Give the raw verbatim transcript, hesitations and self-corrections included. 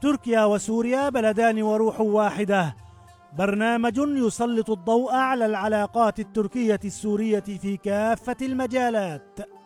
تركيا وسوريا بلدان وروح واحدة، برنامج يسلط الضوء على العلاقات التركية السورية في كافة المجالات.